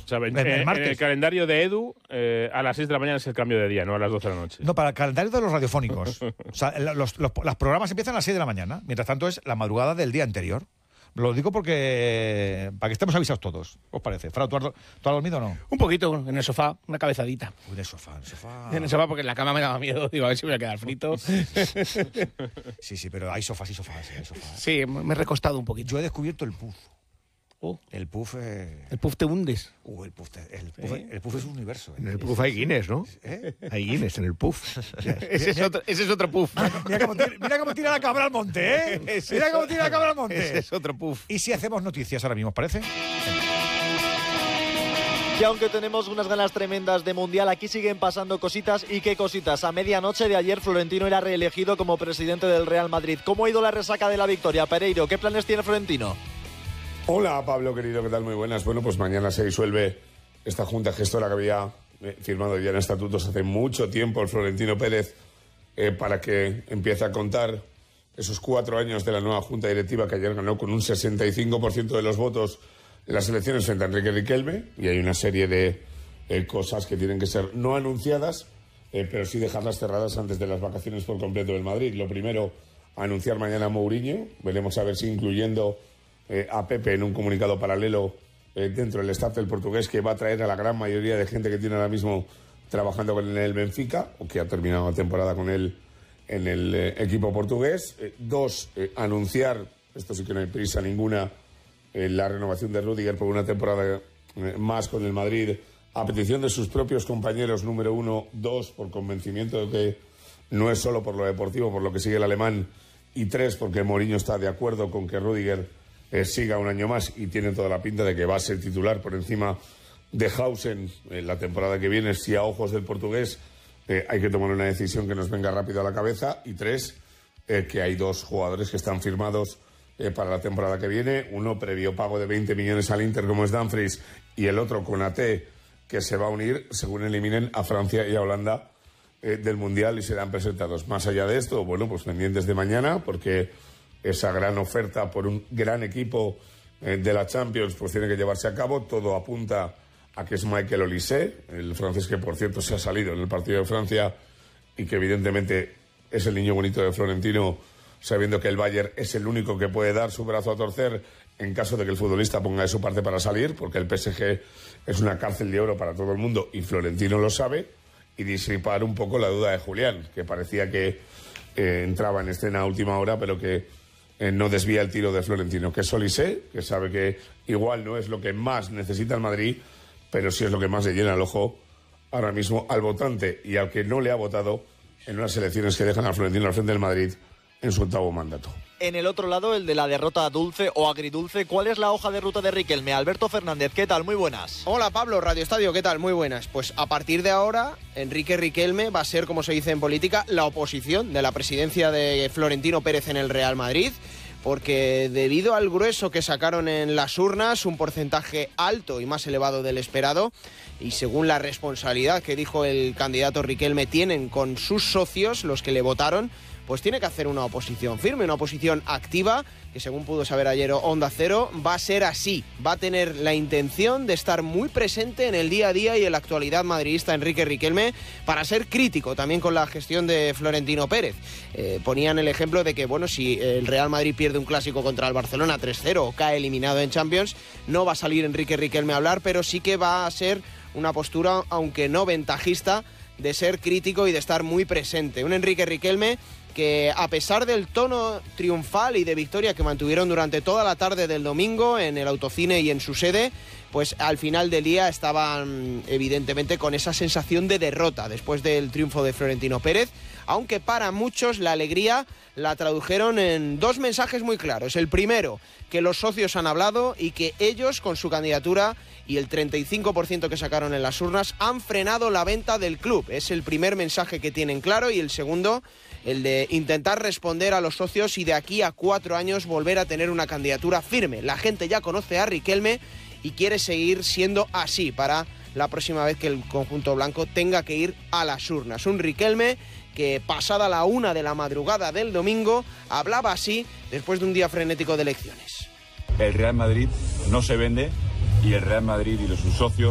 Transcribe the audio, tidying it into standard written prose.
O sea, el martes. En el calendario de Edu, a las 6 de la mañana es el cambio de día, no a las 12 de la noche. No, para el calendario de los radiofónicos. O sea, los programas empiezan a las 6 de la mañana. Mientras tanto, es la madrugada del día anterior. Lo digo porque para que estemos avisados todos. ¿Os parece? Fra, ¿tú has dormido o no? Un poquito, en el sofá, una cabezadita. Uy, en el sofá. En el sofá, porque en la cama me daba miedo. Digo, a ver si me voy a quedar frito. Sí, pero hay sofás y sofás. Sí, me he recostado un poquito. Yo he descubierto el puff. Oh. El puff... El puff te hundes. El puff es un universo. En el puff hay Guinness, ¿no? Hay Guinness en el puff. Ese es otro puff. Mira cómo tira la cabra al monte, ¿eh? Mira cómo tira la cabra al monte. Ese es otro puff. ¿Y si hacemos noticias ahora mismo, os parece? Que aunque tenemos unas ganas tremendas de Mundial, aquí siguen pasando cositas. ¿Y qué cositas? A medianoche de ayer, Florentino era reelegido como presidente del Real Madrid. ¿Cómo ha ido la resaca de la victoria? Pereiro, ¿qué planes tiene Florentino? Hola Pablo querido, ¿qué tal? Muy buenas. Bueno, pues mañana se disuelve esta junta gestora que había firmado ya en estatutos hace mucho tiempo el Florentino Pérez para que empiece a contar esos 4 años de la nueva junta directiva que ayer ganó con un 65% de los votos en las elecciones frente a Enrique Riquelme, y hay una serie de cosas que tienen que ser no anunciadas, pero sí dejarlas cerradas antes de las vacaciones por completo del Madrid. Lo primero, anunciar mañana a Mourinho, veremos a ver si incluyendo a Pepe en un comunicado paralelo dentro del staff del portugués, que va a traer a la gran mayoría de gente que tiene ahora mismo trabajando con él en el Benfica, o que ha terminado la temporada con él en el equipo portugués. 2, anunciar, esto sí que no hay prisa ninguna, la renovación de Rüdiger por una temporada más con el Madrid, a petición de sus propios compañeros, número 1. 2, por convencimiento de que no es solo por lo deportivo, por lo que sigue el alemán. Y 3, porque Mourinho está de acuerdo con que Rüdiger siga un año más, y tiene toda la pinta de que va a ser titular por encima de Hausen la temporada que viene, si a ojos del portugués hay que tomar una decisión que nos venga rápido a la cabeza. Y 3, que hay 2 jugadores que están firmados para la temporada que viene, uno previo pago de 20 millones al Inter como es Dumfries, y el otro Konaté, que se va a unir según eliminen a Francia y a Holanda del Mundial, y serán presentados. Más allá de esto, bueno, pues pendientes de mañana, porque esa gran oferta por un gran equipo de la Champions pues tiene que llevarse a cabo. Todo apunta a que es Michael Olise, el francés que por cierto se ha salido en el partido de Francia y que evidentemente es el niño bonito de Florentino, sabiendo que el Bayern es el único que puede dar su brazo a torcer en caso de que el futbolista ponga de su parte para salir, porque el PSG es una cárcel de oro para todo el mundo y Florentino lo sabe, y disipar un poco la duda de Julián, que parecía que entraba en escena a última hora, pero que no desvía el tiro de Florentino, que es Olise, que sabe que igual no es lo que más necesita el Madrid, pero sí es lo que más le llena el ojo ahora mismo al votante y al que no le ha votado en unas elecciones que dejan a Florentino al frente del Madrid en su 8º mandato. En el otro lado, el de la derrota dulce o agridulce, ¿cuál es la hoja de ruta de Riquelme? Alberto Fernández, ¿qué tal? Muy buenas. Hola Pablo, Radio Estadio, ¿qué tal? Muy buenas. Pues a partir de ahora, Enrique Riquelme va a ser, como se dice en política, la oposición de la presidencia de Florentino Pérez en el Real Madrid, porque debido al grueso que sacaron en las urnas, un porcentaje alto y más elevado del esperado, y según la responsabilidad que dijo el candidato Riquelme tienen con sus socios, los que le votaron, pues tiene que hacer una oposición firme, una oposición activa, que según pudo saber ayer Onda Cero, va a ser así. Va a tener la intención de estar muy presente en el día a día y en la actualidad madridista Enrique Riquelme, para ser crítico también con la gestión de Florentino Pérez. Ponían el ejemplo de que, bueno, si el Real Madrid pierde un clásico contra el Barcelona 3-0 o cae eliminado en Champions, no va a salir Enrique Riquelme a hablar, pero sí que va a ser una postura, aunque no ventajista, de ser crítico y de estar muy presente. Un Enrique Riquelme que, a pesar del tono triunfal y de victoria que mantuvieron durante toda la tarde del domingo en el Autocine y en su sede, pues al final del día estaban evidentemente con esa sensación de derrota después del triunfo de Florentino Pérez, aunque para muchos la alegría la tradujeron en 2 mensajes muy claros. El primero, que los socios han hablado y que ellos, con su candidatura y el 35% que sacaron en las urnas, han frenado la venta del club. Es el primer mensaje que tienen claro. Y el segundo, el de intentar responder a los socios y de aquí a 4 años volver a tener una candidatura firme. La gente ya conoce a Riquelme y quiere seguir siendo así para la próxima vez que el conjunto blanco tenga que ir a las urnas. Un Riquelme que, pasada la 1 de la madrugada del domingo, hablaba así después de un día frenético de elecciones. El Real Madrid no se vende, y el Real Madrid y sus socios